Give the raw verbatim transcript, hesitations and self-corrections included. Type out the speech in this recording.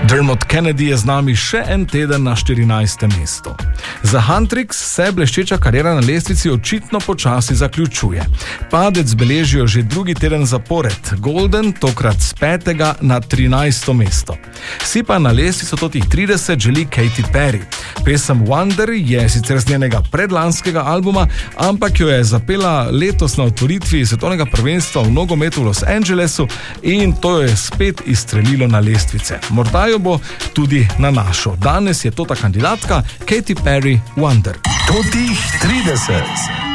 Dermot Kennedy je z nami še en teden na štirinajstem mestu. Za Huntrix se bleščeča kariera na lestvici očitno počasi zaključuje. Padec beležijo že drugi teden zapored. Golden tokrat z petega na trinajsto mesto. Si pa na lestvico totih trideset želi Katy Perry. Pesem Wonder je sicer z njenega predlanskega albuma, ampak jo je zapela letos na otvoritvi svetovnega prvenstva v nogometu v Los Angelesu in to jo je spet izstrelilo na lestvice. Morda jo bo tudi na našo. Danes je to ta kandidatka Katy Perry Wonder. Totih trideset.